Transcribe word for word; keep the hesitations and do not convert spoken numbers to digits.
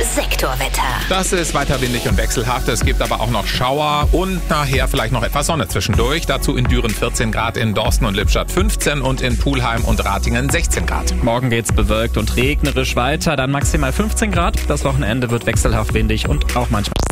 Sektorwetter. Das ist weiter windig und wechselhaft. Es gibt aber auch noch Schauer und nachher vielleicht noch etwas Sonne zwischendurch. Dazu in Düren vierzehn Grad, in Dorsten und Lippstadt fünfzehn und in Pulheim und Ratingen sechzehn Grad. Morgen geht's bewölkt und regnerisch weiter, dann maximal fünfzehn Grad. Das Wochenende wird wechselhaft windig und auch manchmal